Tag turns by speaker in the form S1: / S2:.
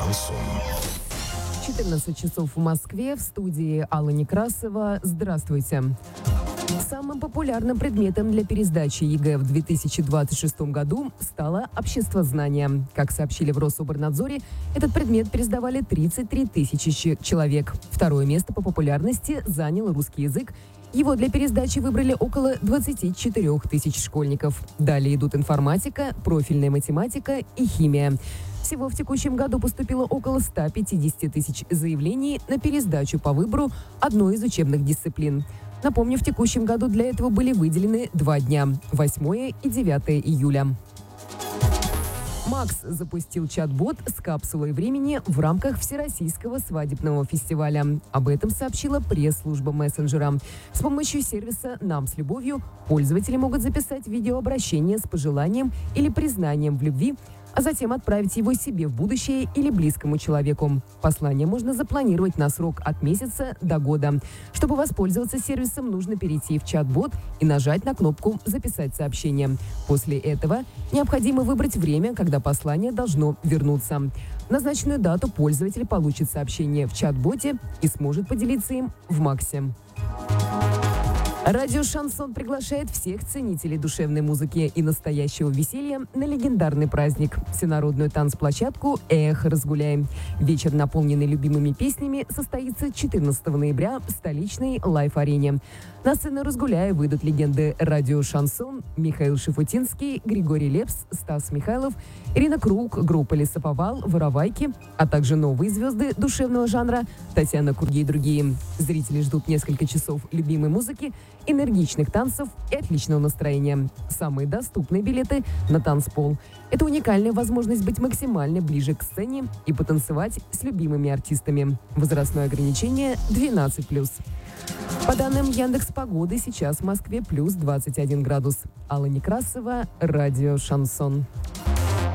S1: Шансон.
S2: 14 часов в Москве, в студии Алла Некрасова. Здравствуйте. Самым популярным предметом для пересдачи ЕГЭ в 2026 году стало обществознание. Как сообщили в Рособорнадзоре, этот предмет пересдавали 33 тысячи человек. Второе место по популярности занял русский язык. Его для пересдачи выбрали около 24 тысяч школьников. Далее идут информатика, профильная математика и химия. Всего в текущем году поступило около 150 тысяч заявлений на пересдачу по выбору одной из учебных дисциплин. Напомню, в текущем году для этого были выделены 2 дня – 8 и 9 июля. Макс запустил чат-бот с капсулой времени в рамках Всероссийского свадебного фестиваля. Об этом сообщила пресс-служба мессенджера. С помощью сервиса «Нам с любовью» пользователи могут записать видеообращение с пожеланием или признанием в любви, а затем отправить его себе в будущее или близкому человеку. Послание можно запланировать на срок от месяца до года. Чтобы воспользоваться сервисом, нужно перейти в чат-бот и нажать на кнопку «Записать сообщение». После этого необходимо выбрать время, когда послание должно вернуться. В назначенную дату пользователь получит сообщение в чат-боте и сможет поделиться им в Максе. Радио «Шансон» приглашает всех ценителей душевной музыки и настоящего веселья на легендарный праздник – всенародную танцплощадку «Эх, разгуляем». Вечер, наполненный любимыми песнями, состоится 14 ноября в столичной лайф-арене. На сцену «Разгуляя» выйдут легенды радио «Шансон» Михаил Шафутинский, Григорий Лепс, Стас Михайлов, Ирина Круг, группа «Лесоповал», «Воровайки», а также новые звезды душевного жанра Татьяна Курги и другие. Зрители ждут несколько часов любимой музыки, энергичных танцев и отличного настроения. Самые доступные билеты на танцпол. Это уникальная возможность быть максимально ближе к сцене и потанцевать с любимыми артистами. Возрастное ограничение 12+. По данным Яндекс.Погоды, сейчас в Москве плюс 21 градус. Алла Некрасова, радио «Шансон».